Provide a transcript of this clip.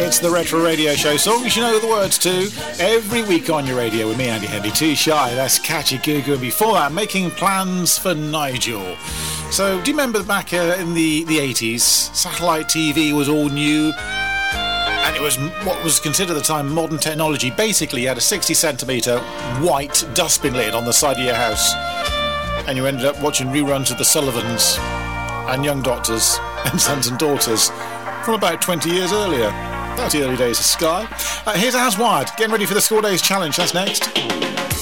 It's the Retro Radio Show. Songs you know the words to every week on your radio with me, Andy Hendy. Too Shy, that's Catchy Goo Goo. And before that, Making Plans for Nigel. So, do you remember back in the 80s, satellite TV was all new, and it was what was considered at the time modern technology. Basically, you had a 60cm white dustbin lid on the side of your house, and you ended up watching reruns of The Sullivans and Young Doctors and Sons and Daughters from about 20 years earlier. That was the early days of Sky. Here's As Wired, getting ready for the Score Days Challenge. That's next.